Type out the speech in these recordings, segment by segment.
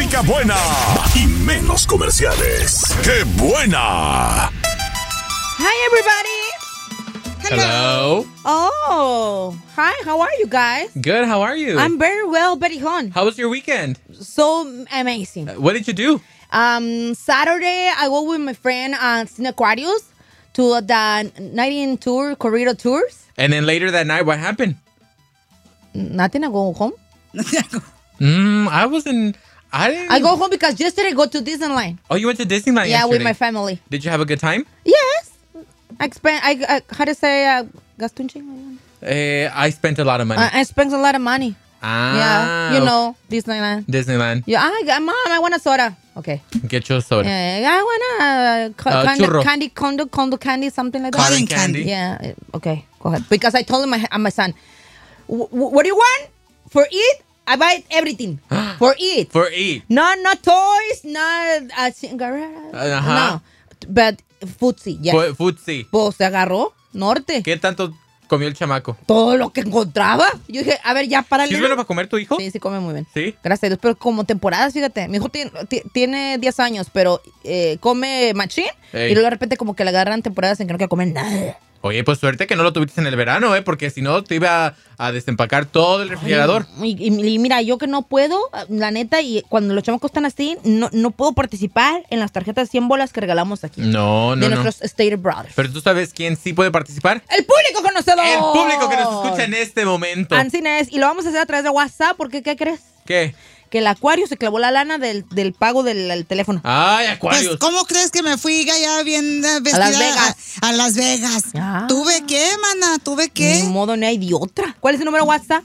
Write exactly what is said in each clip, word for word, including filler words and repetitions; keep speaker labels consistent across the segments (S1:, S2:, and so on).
S1: música buena y menos comerciales. ¡Qué buena!
S2: Hi, everybody.
S3: Hello.
S2: Oh, hi. How are you guys?
S3: Good. How are you?
S2: I'm very well, Betty Hon.
S3: How was your weekend?
S2: So amazing.
S3: Uh, what did you do?
S2: Um, Saturday, I go with my friend uh, Cine Aquarius to the nineteen tour, Corrido Tours.
S3: And then later that night, what happened?
S2: Nothing. I go home.
S3: Mm, I wasn't. I didn't.
S2: I go home because yesterday I go to Disneyland.
S3: Oh, you went to Disneyland
S2: Yeah,
S3: yesterday?
S2: with my family.
S3: Did you have a good time?
S2: Yes. I spent, I, I how to say, uh, gasté un chingo.
S3: Uh, I spent a lot of money.
S2: I, I spent a lot of money.
S3: ah.
S2: Yeah, you know, Disneyland.
S3: Disneyland.
S2: Yeah, I got, Mom, I want a soda. Okay.
S3: Get your soda.
S2: Yeah, I want a ca-
S3: Uh,
S2: candy,
S3: churro.
S2: candy, condo, condo candy, something like that.
S3: Cotton candy.
S2: Yeah, eh, okay, go ahead. Because I told him, my, my son, "Wh- wh- what do you want? For eat? I buy everything. For eat.
S3: For eat.
S2: No, not toys, not uh, cigarettes.
S3: Ajá.
S2: No, but foodsie, yes.
S3: Fu- Foodsie.
S2: Pues se agarró, norte.
S3: ¿Qué tanto comió el chamaco?
S2: Todo lo que encontraba. Yo dije, a ver, ya, párale.
S3: ¿Sí es bueno para comer tu hijo?
S2: Sí, sí, come muy bien.
S3: ¿Sí?
S2: Gracias a Dios. Pero como temporadas, fíjate, mi hijo tiene, ti- tiene diez años, pero eh, come machín.
S3: Ey.
S2: Y luego de repente como que le agarran temporadas en que no quiere comer nada.
S3: Oye, pues suerte que no lo tuviste en el verano, ¿eh? Porque si no, te iba a, a desempacar todo el refrigerador.
S2: Y, y- y mira, yo que no puedo, la neta, y cuando los chamacos están así, no, no puedo participar en las tarjetas de cien bolas que regalamos aquí.
S3: No, no,
S2: de
S3: no.
S2: nuestros Stater Brothers.
S3: Pero tú sabes quién sí puede participar.
S2: ¡El público conocedor!
S3: El público que nos escucha en este momento.
S2: Ancines, y lo vamos a hacer a través de WhatsApp, porque ¿qué crees?
S3: ¿Qué?
S2: Que el Acuario se clavó la lana del, del pago del, del teléfono.
S3: Ay,
S4: Pues,
S3: Acuarios.
S4: ¿cómo crees que me fui ya bien eh, vestida?
S2: Las Vegas.
S4: A, a Las Vegas.
S2: Ah.
S4: ¿Tuve qué, mana? ¿Tuve qué?
S2: Ni modo, no hay de otra. ¿Cuál es el número de WhatsApp?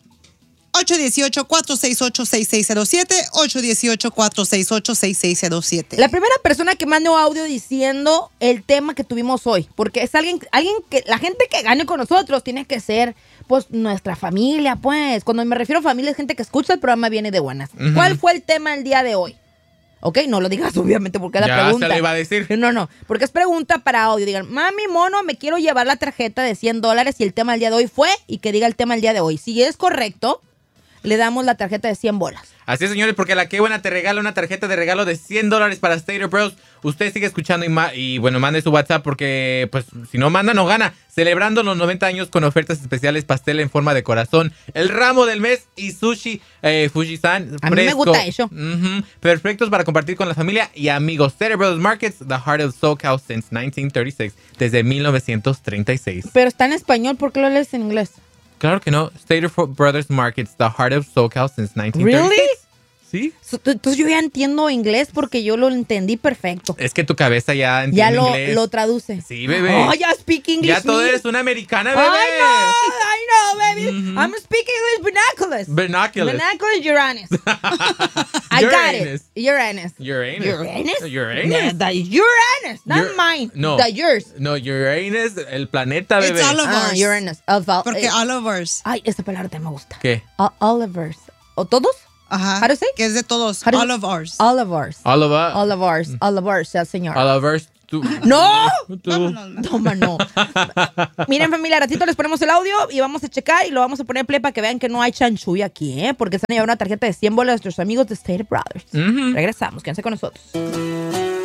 S4: ocho uno ocho, cuatro seis ocho, seis seis cero siete, ocho uno ocho, cuatro seis ocho, seis seis cero siete.
S2: La primera persona que mandó audio diciendo el tema que tuvimos hoy, porque es alguien, alguien que, la gente que gane con nosotros tiene que ser, pues, nuestra familia, pues. Cuando me refiero a familia, es gente que escucha el programa, viene de buenas.
S3: Ujú.
S2: ¿Cuál fue el tema del día de hoy? Ok, no lo digas obviamente porque es la
S3: Ya
S2: pregunta.
S3: se lo iba a decir.
S2: No, no, porque es pregunta para audio. Digan, mami, mono, me quiero llevar la tarjeta de cien dólares y el tema del día de hoy fue, y que diga el tema del día de hoy. Si es correcto, le damos la tarjeta de cien bolas.
S3: Así es, señores, porque la que buena te regala una tarjeta de regalo de cien dólares para Stater Bros. Usted sigue escuchando y, ma- y bueno, mande su WhatsApp porque, pues, si no manda, no gana. Celebrando los noventa años con ofertas especiales, pastel en forma de corazón, el ramo del mes y sushi eh, Fujisan.
S2: A mí me
S3: fresco.
S2: gusta eso.
S3: Ujú. Perfectos para compartir con la familia y amigos. Stater Bros. Markets, the heart of SoCal since nineteen thirty-six, desde mil novecientos treinta y seis.
S2: Pero está en español, ¿por qué lo lees en inglés?
S3: Claro que no. Stater Brothers Markets, the heart of SoCal since nineteen thirty-six.
S2: Really?
S3: Sí.
S2: So, t- Entonces yo ya entiendo inglés porque yo lo entendí perfecto.
S3: Es que tu cabeza ya entiende
S2: Ya lo,
S3: inglés.
S2: lo traduce.
S3: Sí, bebé.
S2: Oh, ya speak English.
S3: Ya todo
S2: me.
S3: eres una americana, bebé.
S2: I know, I know, baby. I'm speaking English vernaculars.
S3: Vernaculars.
S2: Vernacular Uranus. I got it.
S3: Uranus.
S2: Uranus.
S3: Uranus.
S2: Uranus?
S3: Uranus.
S2: Yeah, the Uranus, not
S3: Ur-
S2: mine.
S3: no.
S2: The yours.
S3: No, Uranus, el planeta, bebé.
S4: It's all of
S2: Ah,
S4: ours.
S2: Uranus. Of all-
S4: Porque
S2: eh,
S4: all of ours.
S2: Ay, esa palabra también me gusta.
S3: ¿Qué?
S2: All, all of ours. ¿O todos?
S4: Ajá.
S2: How to say?
S4: Que es de todos.
S2: How to-
S4: All of ours.
S2: All of ours.
S3: All of us.
S2: All of ours. All of ours, sea el señor.
S3: All of us. Tú.
S2: ¡No!
S3: Tú.
S4: Vámonos.
S2: Toma, no. Miren, familia, ratito les ponemos el audio y vamos a checar y lo vamos a poner play para que vean que no hay chanchuy aquí, ¿eh? Porque se han llevado una tarjeta de cien bolas de nuestros amigos de Stater Brothers.
S3: Ujú.
S2: Regresamos, quédense con nosotros.